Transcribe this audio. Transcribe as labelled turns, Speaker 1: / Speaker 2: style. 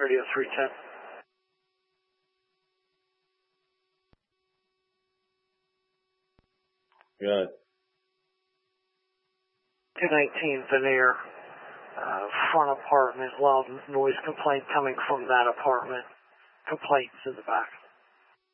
Speaker 1: Radio 310.
Speaker 2: Good.
Speaker 1: 219 Veneer, front apartment, loud noise complaint coming from that apartment. Complaints in the back.